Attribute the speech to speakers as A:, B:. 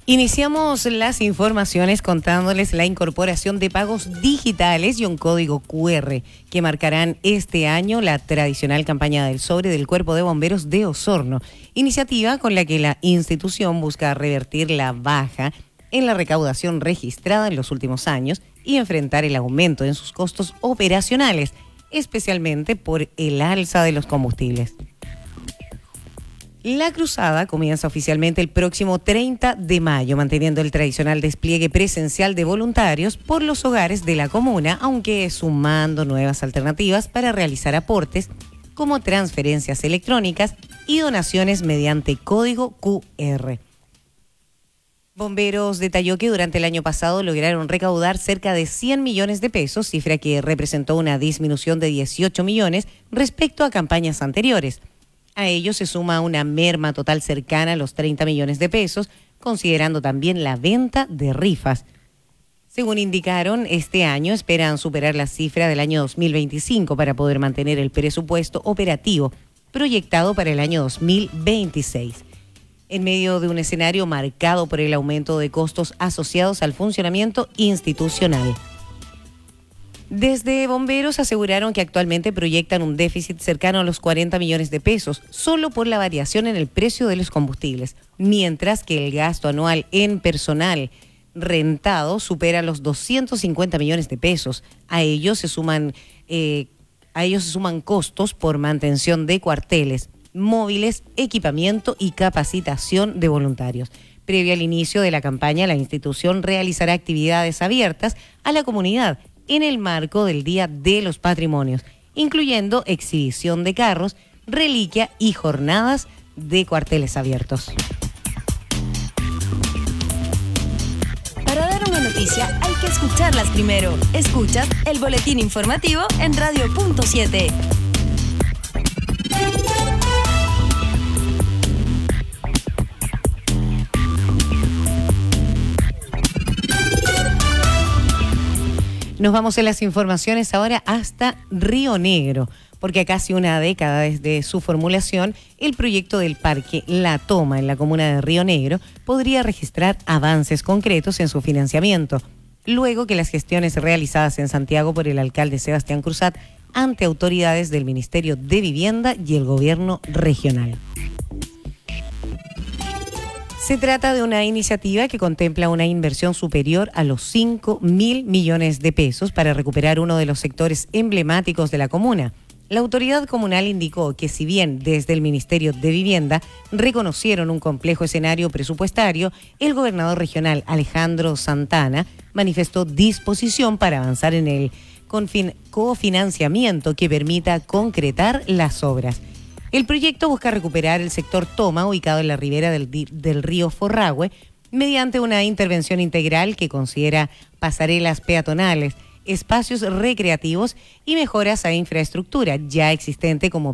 A: Iniciamos las informaciones contándoles la incorporación de pagos digitales y un código QR que marcarán este año la tradicional campaña del sobre del Cuerpo de Bomberos de Osorno, iniciativa con la que la institución busca revertir la baja en la recaudación registrada en los últimos años y enfrentar el aumento en sus costos operacionales, especialmente por el alza de los combustibles. La cruzada comienza oficialmente el próximo 30 de mayo, manteniendo el tradicional despliegue presencial de voluntarios por los hogares de la comuna, aunque sumando nuevas alternativas para realizar aportes como transferencias electrónicas y donaciones mediante código QR. Bomberos detalló que durante el año pasado lograron recaudar cerca de 100 millones de pesos, cifra que representó una disminución de 18 millones respecto a campañas anteriores. A ello se suma una merma total cercana a los 30 millones de pesos, considerando también la venta de rifas. Según indicaron, este año esperan superar la cifra del año 2025 para poder mantener el presupuesto operativo proyectado para el año 2026. En medio de un escenario marcado por el aumento de costos asociados al funcionamiento institucional. Desde Bomberos aseguraron que actualmente proyectan un déficit cercano a los 40 millones de pesos, solo por la variación en el precio de los combustibles, mientras que el gasto anual en personal rentado supera los 250 millones de pesos. A ellos se suman costos por mantención de cuarteles, móviles, equipamiento y capacitación de voluntarios. Previo al inicio de la campaña, la institución realizará actividades abiertas a la comunidad en el marco del Día de los Patrimonios, incluyendo exhibición de carros, reliquia y jornadas de cuarteles abiertos.
B: Para dar una noticia hay que escucharlas primero. Escuchas el boletín informativo en Radio Punto 7.
A: Nos vamos en las informaciones ahora hasta Río Negro, porque a casi una década desde su formulación, el proyecto del Parque La Toma en la comuna de Río Negro podría registrar avances concretos en su financiamiento, luego que las gestiones realizadas en Santiago por el alcalde Sebastián Cruzat ante autoridades del Ministerio de Vivienda y el gobierno regional. Se trata de una iniciativa que contempla una inversión superior a los 5.000 millones de pesos para recuperar uno de los sectores emblemáticos de la comuna. La autoridad comunal indicó que si bien desde el Ministerio de Vivienda reconocieron un complejo escenario presupuestario, el gobernador regional Alejandro Santana manifestó disposición para avanzar en el cofinanciamiento que permita concretar las obras. El proyecto busca recuperar el sector Toma, ubicado en la ribera del río Forrahue, mediante una intervención integral que considera pasarelas peatonales, espacios recreativos y mejoras a infraestructura ya existente como